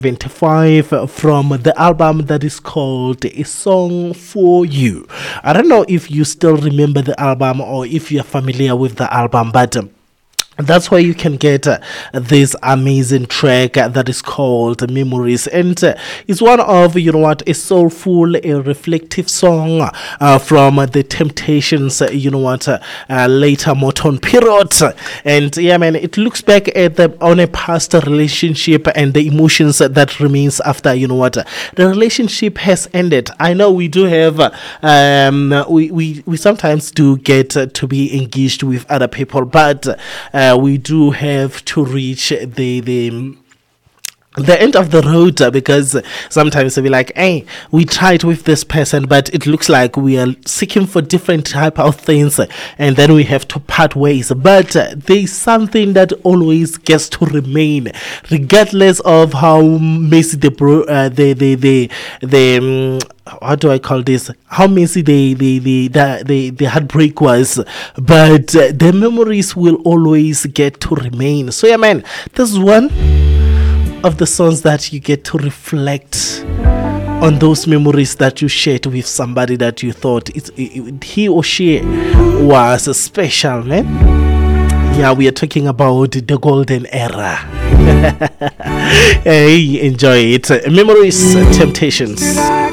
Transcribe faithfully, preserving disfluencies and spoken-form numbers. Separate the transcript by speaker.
Speaker 1: twenty-five from the album that is called A Song for You. I don't know if you still remember the album or if you're familiar with the album, but um, that's where you can get uh, this amazing track uh, that is called Memories, and uh, it's one of, you know what, a soulful, a reflective song uh, from uh, the Temptations, uh, you know what, uh, uh, later Motown period. And yeah, man, it looks back at the on a past relationship and the emotions that remains after, you know what, uh, the relationship has ended. I know we do have uh, um we, we we sometimes do get uh, to be engaged with other people, but uh, we do have to reach the the the end of the road, uh, because sometimes we like, hey, we tried with this person, but it looks like we are seeking for different type of things, uh, and then we have to part ways. But uh, there's something that always gets to remain, regardless of how messy the bro, uh, the the the the um, how do I call this? How messy the the the the, the, the heartbreak was, but uh, the memories will always get to remain. So yeah, man, this is one of the songs that you get to reflect on those memories that you shared with somebody that you thought it's, it, he or she was special, man. Yeah, we are talking about the golden era. Hey, enjoy it. Memories, Temptations.